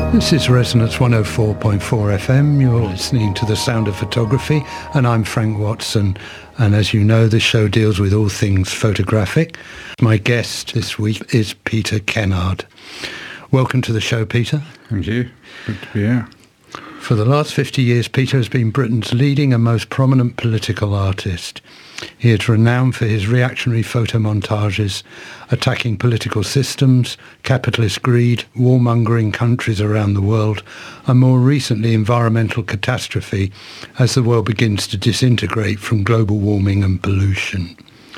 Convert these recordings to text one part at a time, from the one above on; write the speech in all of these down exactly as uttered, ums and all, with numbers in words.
This is Resonance one oh four point four F M. You're listening to The Sound of Photography, and I'm Frank Watson. And as you know, this show deals with all things photographic. My guest this week is Peter Kennard. Welcome to the show, Peter. Thank you. Good to be here. For the last fifty years, Peter has been Britain's leading and most prominent political artist. He is renowned for his reactionary photomontages, attacking political systems, capitalist greed, warmongering countries around the world, and more recently environmental catastrophe as the world begins to disintegrate from global warming and pollution.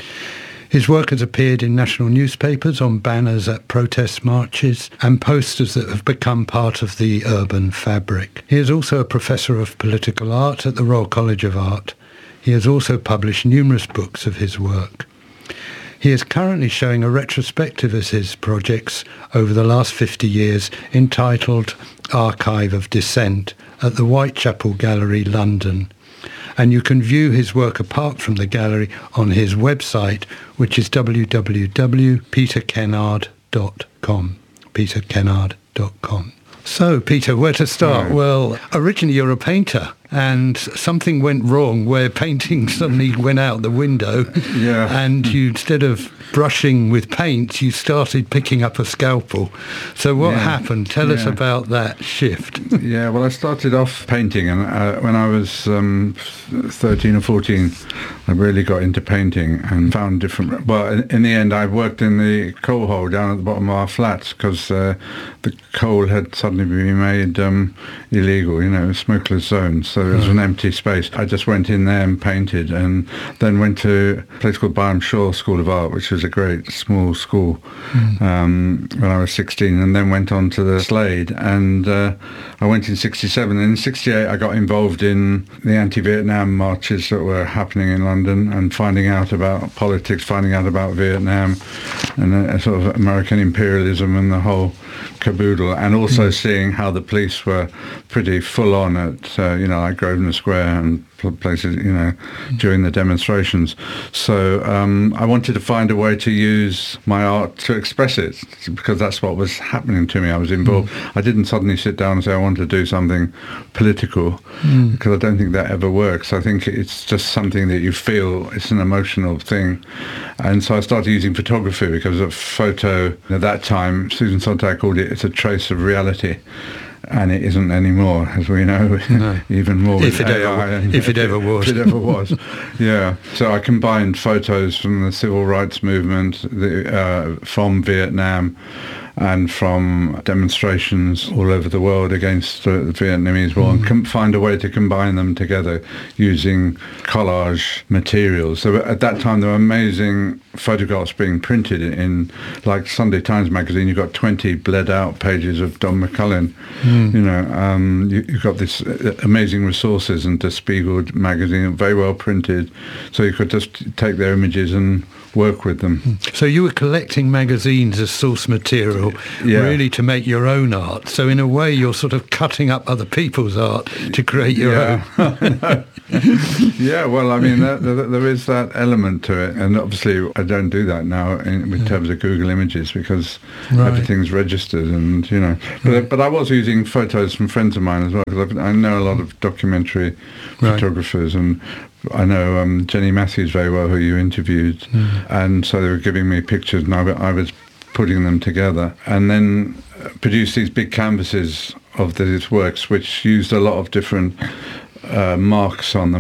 His work has appeared in national newspapers, on banners at protest marches, and posters that have become part of the urban fabric. He is also a professor of political art at the Royal College of Art. He has also published numerous books of his work. He is currently showing a retrospective of his projects over the last fifty years entitled Archive of Dissent at the Whitechapel Gallery, London. And you can view his work apart from the gallery on his website, which is w w w dot peter kennard dot com. peter kennard dot com. So, Peter, where to start? Right. Well, originally you're a painter, and something went wrong where painting suddenly went out the window. Yeah. And you, instead of brushing with paint, you started picking up a scalpel. So what Yeah. happened? Tell us Yeah. about that shift. Yeah, well, I started off painting, and uh, when I was um, thirteen or fourteen, I really got into painting and found different... Well, in, in the end, I worked in the coal hole down at the bottom of our flats because uh, the coal had suddenly been made um, illegal, you know, a smokeless zone. So there was an empty space. I just went in there and painted, and then went to a place called Byam Shaw School of Art, which was a great small school mm. um, when I was sixteen, and then went on to the Slade, and uh, I went in sixty-seven, and in sixty-eight I got involved in the anti-Vietnam marches that were happening in London, and finding out about politics, finding out about Vietnam and uh, sort of American imperialism and the whole caboodle, and also mm. seeing how the police were pretty full on at uh, you know, like Grosvenor Square and places, you know, during the demonstrations. So um, I wanted to find a way to use my art to express it, because that's what was happening to me. I was involved. Mm. I didn't suddenly sit down and say I want to do something political, mm. because I don't think that ever works. I think it's just something that you feel. It's an emotional thing. And so I started using photography, because of photo at that time, Susan Sontag called it, it's a trace of reality. And it isn't anymore, as we know, no. even more if it, A I ever, and if it ever was. If it ever was, yeah. So I combined photos from the civil rights movement, the, uh, from Vietnam, and from demonstrations all over the world against the, the Vietnamese war, mm. and com- find a way to combine them together using collage materials. So at that time there were amazing photographs being printed in, like Sunday Times magazine. You got twenty bled out pages of Don McCullin. Mm. You know, um, you, you got this amazing resources, and Der Spiegel magazine, very well printed, so you could just take their images and work with them. So you were collecting magazines as source material, yeah. really to make your own art. So in a way you're sort of cutting up other people's art to create your yeah. own. Yeah, well, I mean, that, there, there is that element to it. And obviously I don't do that now in, in terms of Google Images, because right. everything's registered, and, you know. But, right. but I was using photos from friends of mine as well, because I know a lot of documentary right. photographers, and I know um, Jenny Matthews very well, who you interviewed, mm. and so they were giving me pictures, and I, I was putting them together, and then produced these big canvases of these works, which used a lot of different uh, marks on them.